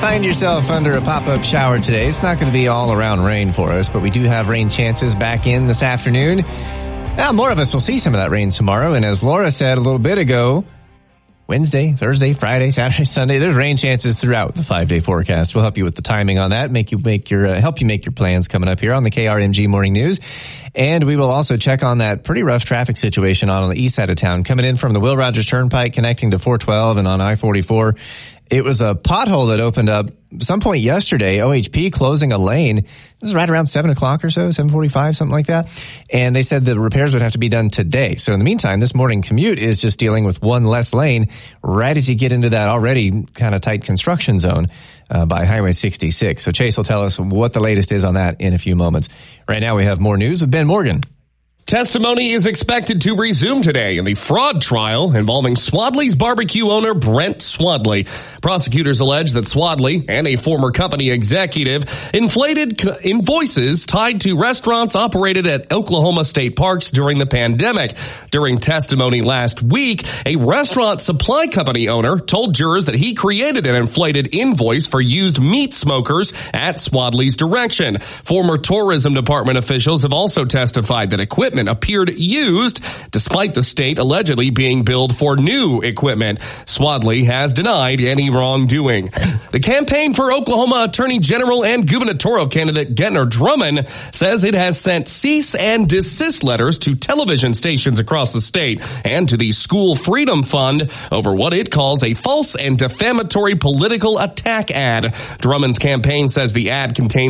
find yourself under a pop-up shower today, it's not going to be all around rain for us, but we do have rain chances back in this afternoon. Now, more of us will see some of that rain tomorrow, and as Laura said a little bit ago, Wednesday, Thursday, Friday, Saturday, Sunday, there's rain chances throughout the 5-day forecast. We'll help you with the timing on that, help you make your plans coming up here on the KRMG Morning News. And we will also check on that pretty rough traffic situation on the east side of town, coming in from the Will Rogers Turnpike, connecting to 412 and on I-44. It was a pothole that opened up some point yesterday, OHP closing a lane. It was right around 7 o'clock or so, 7:45, something like that. And they said the repairs would have to be done today. So in the meantime, this morning commute is just dealing with one less lane right as you get into that already kind of tight construction zone by Highway 66. So Chase will tell us what the latest is on that in a few moments. Right now we have more news with Ben Morgan. Testimony is expected to resume today in the fraud trial involving Swadley's barbecue owner Brent Swadley. Prosecutors allege that Swadley and a former company executive inflated invoices tied to restaurants operated at Oklahoma state parks during the pandemic. During testimony last week, a restaurant supply company owner told jurors that he created an inflated invoice for used meat smokers at Swadley's direction. Former tourism department officials have also testified that equipment appeared used, despite the state allegedly being billed for new equipment. Swadley has denied any wrongdoing. The campaign for Oklahoma Attorney General and gubernatorial candidate Gentner Drummond says it has sent cease and desist letters to television stations across the state and to the School Freedom Fund over what it calls a false and defamatory political attack ad. Drummond's campaign says the ad contains